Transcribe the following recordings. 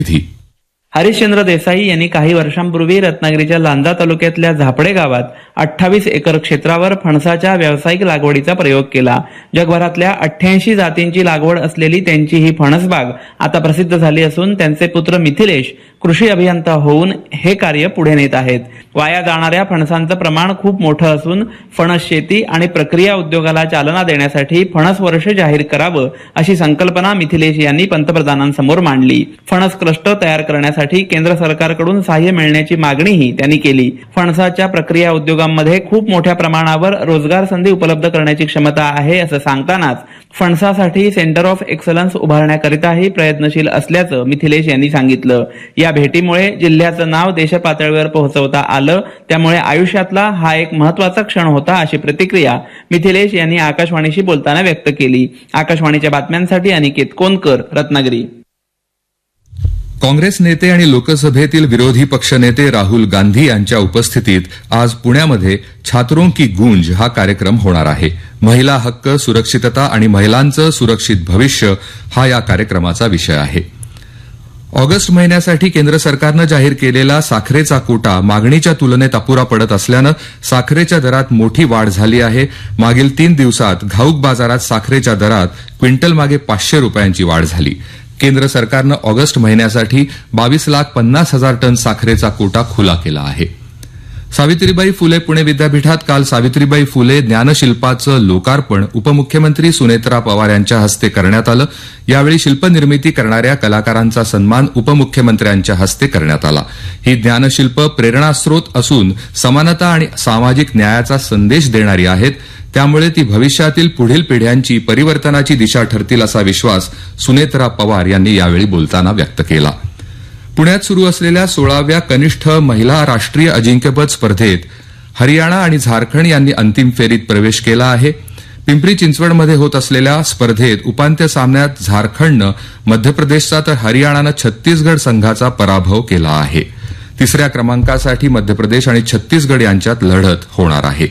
हरिश्चंद्र देसाई यांनी काही वर्षांपूर्वी रत्नागिरीच्या लांजा तालुक्यातल्या झापडे गावात 28 एकर क्षेत्रावर फणसाच्या व्यावसायिक लागवडीचा प्रयोग केला. जगभरातल्या 88 जातींची लागवड असलेली त्यांची ही फणसबाग आता प्रसिद्ध झाली असून त्यांचे पुत्र मिथिलेश कृषी अभियंता होऊन हे कार्य पुढे नेत आहेत. वाया जाणाऱ्या फणसांचं प्रमाण खूप मोठं असून फणस शेती आणि प्रक्रिया उद्योगाला चालना देण्यासाठी फणस वर्ष जाहीर करावं अशी संकल्पना मिथिलेश यांनी पंतप्रधानांसमोर मांडली. फणस क्लस्टर तयार करण्यासाठी केंद्र सरकारकडून सहाय्य मिळण्याची मागणीही त्यांनी केली. फणसाच्या प्रक्रिया उद्योगांमध्ये खूप मोठ्या प्रमाणावर रोजगार संधी उपलब्ध करण्याची क्षमता आहे असं सांगतानाच फणसासाठी सेंटर ऑफ एक्सलन्स उभारण्याकरिताही प्रयत्नशील असल्याचं मिथिलेश यांनी सांगितलं. या भेटीमुळे जिल्ह्याचं नाव देशपातळीवर पोहोचवता आलं, त्यामुळे आयुष्यातला हा एक महत्वाचा क्षण होता अशी प्रतिक्रिया मिथिलेश यांनी आकाशवाणीशी बोलताना व्यक्त केली. आकाशवाणीच्या बातम्यांसाठी अनिकेत कोनकर, रत्नागिरी. काँग्रेस नेते आणि लोकसभेतील विरोधी पक्षनेते राहुल गांधी यांच्या उपस्थितीत आज पुण्यामध्ये छात्रों की गूंज हा कार्यक्रम होणार आहे. महिला हक्क, सुरक्षितता आणि महिलांचं सुरक्षित भविष्य हा या कार्यक्रमाचा विषय आहे. ऑगस्ट महिन्यासाठी केंद्र सरकारनं जाहीर केलेला साखरेचा कोटा मागणीच्या तुलनेत अपुरा पडत असल्यानं साखरेच्या दरात मोठी वाढ झाली आहे. मागील 3 दिवसात घाऊक बाजारात साखरेच्या दरात क्विंटल मागे 500 रुपयांची वाढ झाली. केंद्र सरकारनं ऑगस्ट महिन्यासाठी 22,50,000 टन साखरेचा कोटा खुला केला आहे. सावित्रीबाई फुले पुणे विद्यापीठात काल सावित्रीबाई फुले ज्ञानशिल्पाचं लोकार्पण उपमुख्यमंत्री सुनेत्रा पवार यांच्या हस्ते करण्यात आलं. यावेळी शिल्पनिर्मिती करणाऱ्या कलाकारांचा सन्मान उपमुख्यमंत्र्यांच्या हस्ते करण्यात आला. ही ज्ञानशिल्प प्रेरणास्रोत असून समानता आणि सामाजिक न्यायाचा संदेश देणारी आहेत. त्यामुळे ती भविष्यातील पुढील पिढ्यांची परिवर्तनाची दिशा ठरतील असा विश्वास सुनेत्रा पवार यांनी यावेळी बोलताना व्यक्त केला. पुण्यात सुरू असलेल्या 16व्या कनिष्ठ महिला राष्ट्रीय अजिंक्यपद स्पर्धेत हरियाणा आणि झारखंड यांनी अंतिम फेरीत प्रवेश केला आहे. पिंपरी चिंचवडमध्ये होत असलेल्या स्पर्धेत उपांत्य सामन्यात झारखंडनं मध्य प्रदेशचा तर हरियाणानं छत्तीसगड संघाचा पराभव केला आहे. 3ऱ्या क्रमांकासाठी मध्य प्रदेश आणि छत्तीसगड यांच्यात लढत होणार आहे.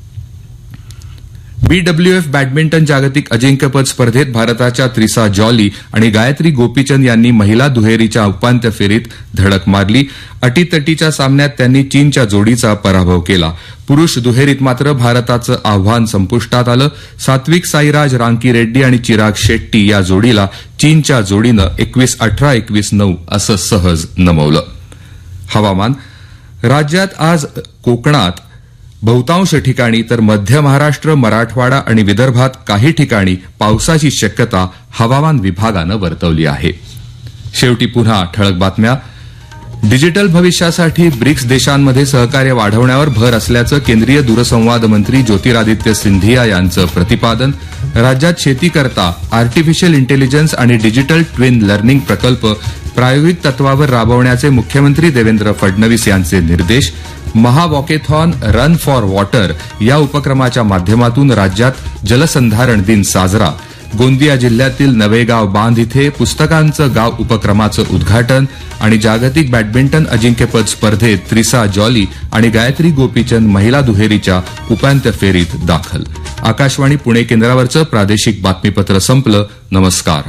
BWF बॅडमिंटन जागतिक अजिंक्यपद स्पर्धेत भारताच्या त्रिसा जॉली आणि गायत्री गोपीचंद यांनी महिला दुहेरीच्या उपांत्य फेरीत धडक मारली. अटीतटीच्या सामन्यात त्यांनी चीनच्या जोडीचा पराभव केला. पुरुष दुहेरीत मात्र भारताचं आव्हान संपुष्टात आलं. सात्विक साईराज रांकीरेड्डी आणि चिराग शेट्टी या जोडीला चीनच्या जोडीनं 21-18, 21-9 असं सहज नमवलं. हवामान. राज्यात आज कोकणात बहुतांश ठिकाणी तर मध्य महाराष्ट्र, मराठवाडा आणि विदर्भात काही ठिकाणी पावसाची शक्यता हवामान विभागानं वर्तवली आहे. शेवटी पुन्हा ठळक बातम्या. डिजिटल भविष्यासाठी ब्रिक्स देशांमध्ये सहकार्य वाढवण्यावर भर असल्याचं केंद्रीय दूरसंवाद मंत्री ज्योतिरादित्य सिंधिया यांचं प्रतिपादन. राज्यात शेतीकरता आर्टिफिशियल इंटेलिजन्स आणि डिजिटल ट्विन लर्निंग प्रकल्प प्रायोगिक तत्वावर राबवण्याचे मुख्यमंत्री देवेंद्र फडणवीस यांचे निर्देश. महावॉकेथॉन रन फॉर वॉटर या उपक्रमाच्या माध्यमातून राज्यात जलसंधारण दिन साजरा. गोंदिया जिल्ह्यातील नवेगाव बांध इथे पुस्तकांचं गाव उपक्रमाचं उद्घाटन. आणि जागतिक बॅडमिंटन अजिंक्यपद स्पर्धेत त्रिसा जॉली आणि गायत्री गोपीचंद महिला दुहेरीच्या उपांत्य फेरीत दाखल. आकाशवाणी पुणे केंद्रावरचं प्रादेशिक बातमीपत्र संपलं. नमस्कार.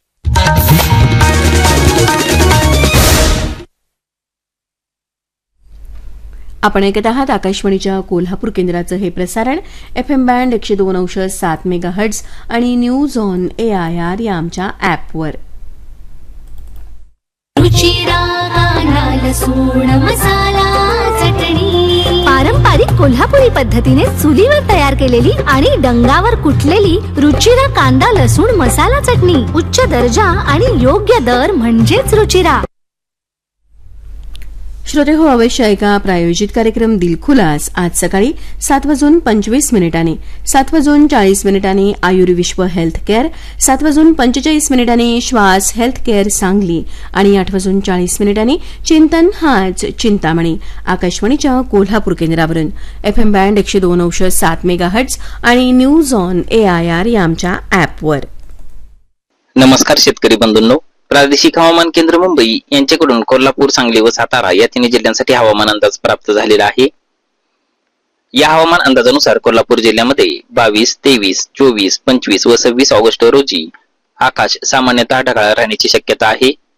आपण ऐकत आहात आकाशवाणीच्या कोल्हापूर केंद्राचं हे प्रसारण FM बँड 102.7 मेगाहर्ट्झ आणि न्यूज ऑन AIR या आमच्या ॲपवर. पारंपरिक कोल्हापुरी पद्धतीने चुलीवर तयार केलेली आणि डंगावर कुटलेली रुचिरा कांदा लसूण मसाला चटणी. उच्च दर्जा आणि योग्य दर म्हणजेच रुचिरा. श्रोते हो, अवश्य ऐका प्रायोजित कार्यक्रम दिलखुलास आज सकाळी 7:25 7:40 आयुर्विश्व हेल्थ केअर, 7:45 श्वास हेल्थ केअर सांगली आणि 8:40 चिंतन हाच चिंतामणी. आकाशवाणीच्या कोल्हापूर केंद्रावरून FM बँड 102.7 मेगाहर्ट्झ आणि न्यूज ऑन AIR या आमच्या ॲपवर. नमस्कार शेतकरी बंधूंनो. प्रादेशिक हवामान केंद्र मुंबई यांच्याकडून कोल्हापूर, सांगली व सातारा या तिन्ही जिल्ह्यांसाठी हवामान अंदाज प्राप्त झालेला आहे. या हवामान अंदाजानुसार कोल्हापूर जिल्ह्यामध्ये 22, 23, 24, 25 व 26 ऑगस्ट रोजी आकाश सामान्यतः ढगाळ राहण्याची शक्यता आहे.